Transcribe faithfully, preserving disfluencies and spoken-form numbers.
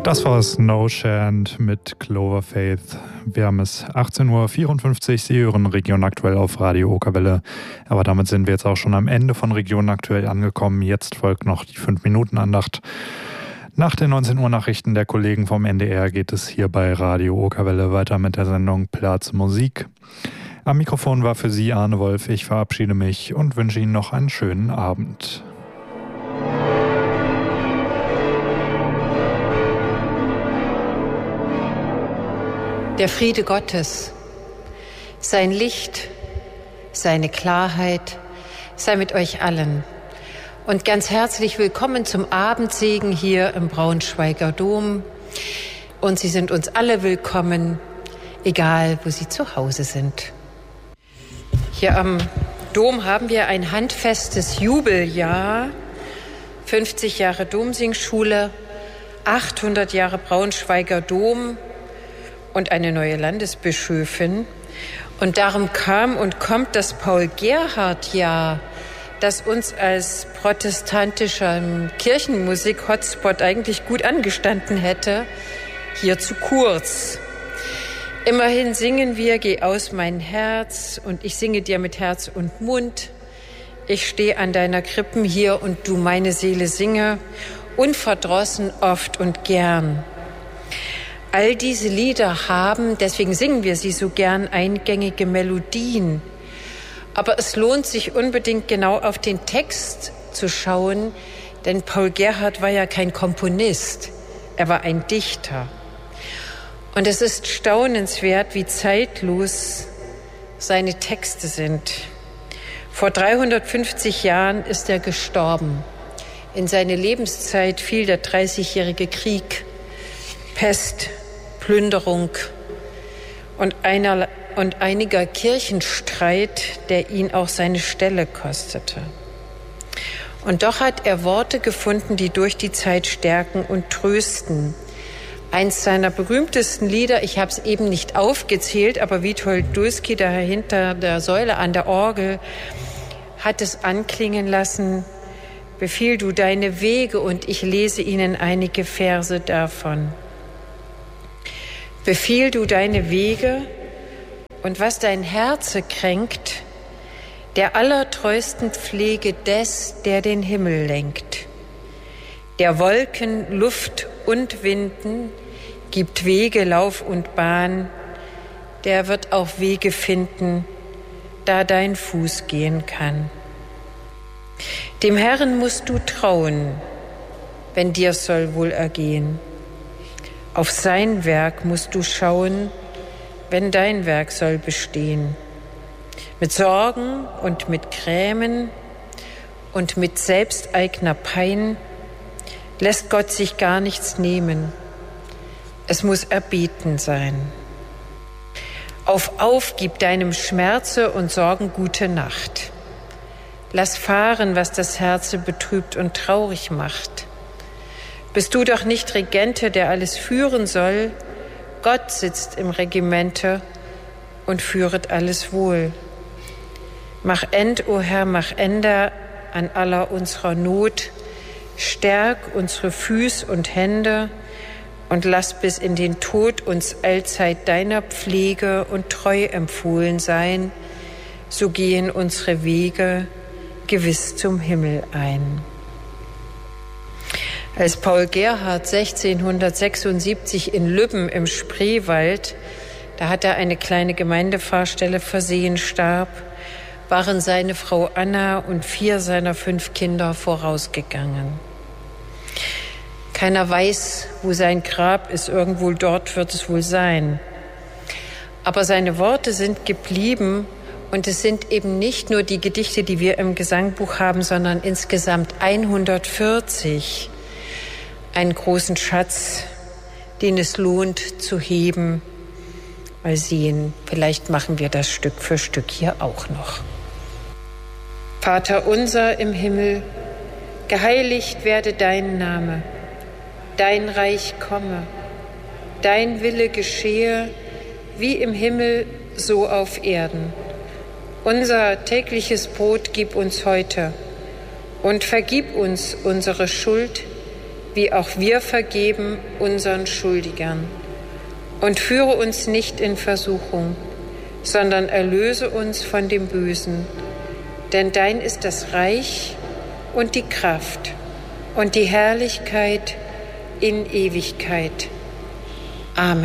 Das war Snowchant mit Clover Faith. Wir haben es achtzehn Uhr vierundfünfzig. Sie hören Region Aktuell auf Radio Okerwelle. Aber damit sind wir jetzt auch schon am Ende von Region Aktuell angekommen. Jetzt folgt noch die fünf Minuten Andacht. Nach den neunzehn Uhr Nachrichten der Kollegen vom N D R geht es hier bei Radio Okerwelle weiter mit der Sendung Platz Musik. Am Mikrofon war für Sie Arne Wolf. Ich verabschiede mich und wünsche Ihnen noch einen schönen Abend. Der Friede Gottes, sein Licht, seine Klarheit sei mit euch allen. Und ganz herzlich willkommen zum Abendsegen hier im Braunschweiger Dom. Und Sie sind uns alle willkommen, egal wo Sie zu Hause sind. Hier am Dom haben wir ein handfestes Jubeljahr. fünfzig Jahre Domsingschule, achthundert Jahre Braunschweiger Dom und eine neue Landesbischöfin. Und darum kam und kommt das Paul-Gerhardt-Jahr, das uns als protestantischer Kirchenmusik-Hotspot eigentlich gut angestanden hätte, hier zu kurz. Immerhin singen wir, geh aus mein Herz, und ich singe dir mit Herz und Mund. Ich stehe an deiner Krippen hier und du meine Seele singe, unverdrossen, oft und gern. All diese Lieder haben, deswegen singen wir sie so gern, eingängige Melodien. Aber es lohnt sich unbedingt genau auf den Text zu schauen, denn Paul Gerhardt war ja kein Komponist, er war ein Dichter. Und es ist staunenswert, wie zeitlos seine Texte sind. Vor dreihundertfünfzig Jahren ist er gestorben. In seine Lebenszeit fiel der Dreißigjährige Krieg, Pest, Plünderung und, einer, und einiger Kirchenstreit, der ihn auch seine Stelle kostete. Und doch hat er Worte gefunden, die durch die Zeit stärken und trösten. Eins seiner berühmtesten Lieder, ich habe es eben nicht aufgezählt, aber Witold Dulski, da hinter der Säule an der Orgel, hat es anklingen lassen: Befiehl du deine Wege, und ich lese Ihnen einige Verse davon. Befiehl du deine Wege, und was dein Herze kränkt, der allertreusten Pflege des, der den Himmel lenkt. Der Wolken, Luft und Winden gibt Wege, Lauf und Bahn, der wird auch Wege finden, da dein Fuß gehen kann. Dem Herrn musst du trauen, wenn dir's soll wohl ergehen. Auf sein Werk musst du schauen, wenn dein Werk soll bestehen. Mit Sorgen und mit Grämen und mit selbsteigner Pein lässt Gott sich gar nichts nehmen. Es muss erbeten sein. Auf, auf, gib deinem Schmerze und Sorgen gute Nacht. Lass fahren, was das Herze betrübt und traurig macht. Bist du doch nicht Regente, der alles führen soll? Gott sitzt im Regimente und führet alles wohl. Mach End, o Herr, mach Ende an aller unserer Not. Stärk unsere Füß und Hände und lass bis in den Tod uns allzeit deiner Pflege und treu empfohlen sein. So gehen unsere Wege gewiss zum Himmel ein. Als Paul Gerhardt sechzehnhundertsechsundsiebzig in Lübben im Spreewald, da hat er eine kleine Gemeindepfarrstelle versehen, starb, waren seine Frau Anna und vier seiner fünf Kinder vorausgegangen. Keiner weiß, wo sein Grab ist, irgendwo dort wird es wohl sein. Aber seine Worte sind geblieben, und es sind eben nicht nur die Gedichte, die wir im Gesangbuch haben, sondern insgesamt hundertvierzig. Einen großen Schatz, den es lohnt zu heben. Mal sehen, vielleicht machen wir das Stück für Stück hier auch noch. Vater unser im Himmel, geheiligt werde dein Name, dein Reich komme, dein Wille geschehe, wie im Himmel, so auf Erden. Unser tägliches Brot gib uns heute und vergib uns unsere Schuld, wie auch wir vergeben unseren Schuldigern. Und führe uns nicht in Versuchung, sondern erlöse uns von dem Bösen. Denn dein ist das Reich und die Kraft und die Herrlichkeit in Ewigkeit. Amen.